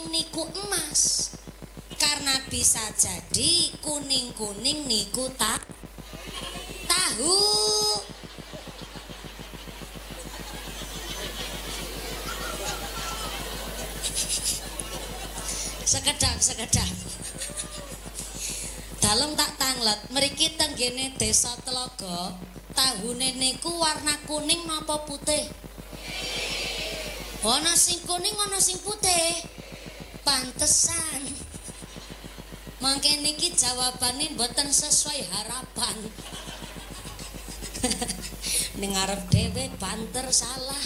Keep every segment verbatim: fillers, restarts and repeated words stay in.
kuning niku emas. Karena bisa jadi kuning-kuning niku tak tahu. Sekedap sekedap. Dalem tak tanglet mriki tenggene desa Telaga, tahune niku warna kuning napa putih? Ana sing kuning ana sing putih. Pantesan. Mangke niki jawabane mboten sesuai harapan. Ning arep dhewe banter salah.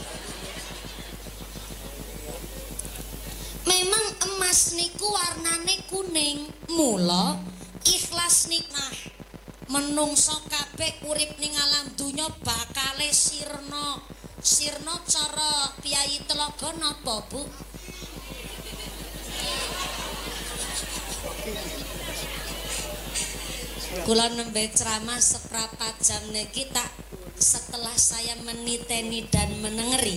Memang emas niku warnane kuning, mula ikhlas nikah. Menungso kabeh urip ning alam donya bakale sirna. Sirna cara piyai Telaga napa, Bu? Kula nembe ceramah seprapat jam niki tak setelah saya meniteni dan menengeri.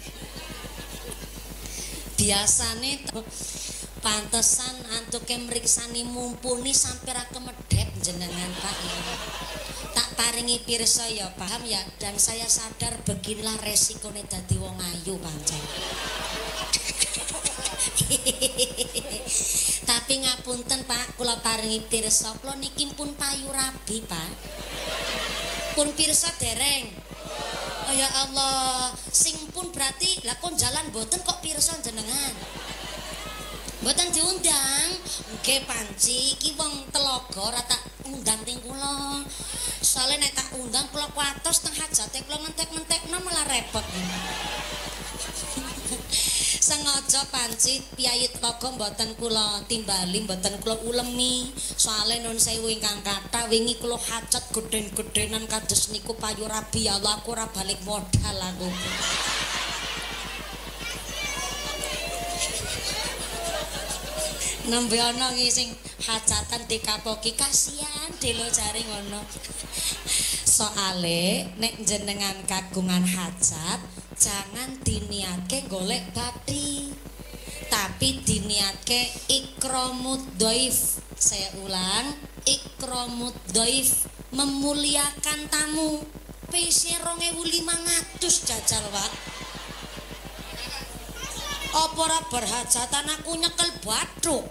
Biasane pantesan antuke mriksani mumpuni sampai ra kemedhep jenengan Pak. Tak paringi pirsa ya paham ya, dan saya sadar beginilah resikone dadi wong ayu pancen. Tapi ngapunten Pak, kula paringi pirsa, kula niki pun payu rabi Pak. Pun pirsa dereng. Oh ya Allah, sing pun berarti lah kon jalan boten kok pirsa jenengan. Mboten diundang. Nggih panci iki wong Telaga ora tak undang ting kula. Soale nek tak undang kula kuatos teng hajate kula ngentek-ngentekno malah repot. Sengaja panci piyai Telaga mboten kula timbali, mboten kula ulemi. Soale nun sewu ingkang kathah wingi kula hajat gedhen-gedhenan kados niku payu rabi, ya Allah aku ora balik modal aku. Nembe ana sing hajatan dikapoki kasihan delo jare ngono. Soale nek jenengan kagungan hajat jangan diniatke golek bathi, tapi diniatke ikramud dhaif. Saya ulang, ikramud dhaif, memuliakan tamu. P C dua ribu lima ratus jajal Pak. Apa ora berhajatan aku nyekel bathuk.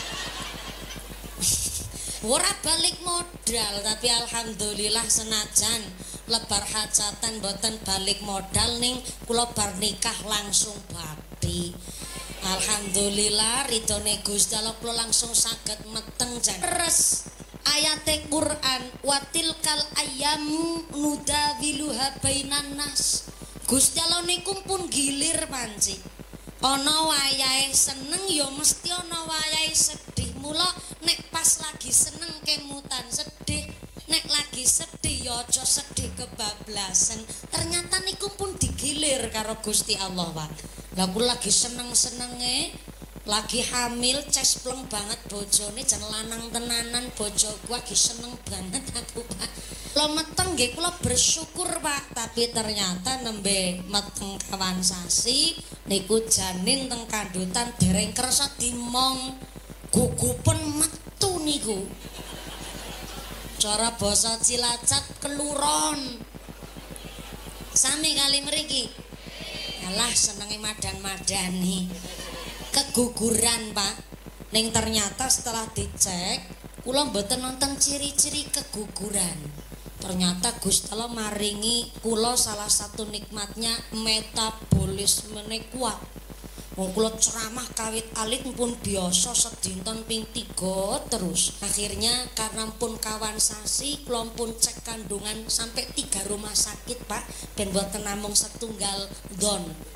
Ora balik modal, tapi alhamdulillah senajan lebar hajatan boten balik modal ning kula bar nikah langsung babi. Alhamdulillah ridhone Gusti Allah kula langsung saged meteng jan. Res ayate Quran watilkal ayyamu nudawiluha bainan nas. Gusti Allah niku pun gilir panci. Ana wayahe seneng ya mesti ana wayahe sedih. Mula nek pas lagi seneng kemutan sedih, nek lagi sedih ya aja sedih kebablasan. Ternyata niku pun digilir karo Gusti Allah, Pak. Lah kula lagi seneng-senenge, lagi hamil, cespleng banget bojone, jan lanang tenanan bojoku lagi seneng banget aku, Pak. Kula meteng nggih kula bersyukur, Pak, tapi ternyata nembe meteng kawan sasi niku janin teng kandutan dereng kersa dimong. Gugupen metu niku. Cara basa Cilacap keluron. Sami kali mriki. Alah senenge madan-madani. Keguguran, Pak. Ning ternyata setelah dicek, kula mboten nonton ciri-ciri keguguran. Ternyata Gusti Allah maringi kula salah satu nikmatnya metabolismene kuat. Wong kula ceramah kawit alit pun biasa sedinten ping tiga terus. Akhirnya karena pun kawan sasi kula pun cek kandungan sampai tiga rumah sakit, Pak, ben mboten namung setunggal don.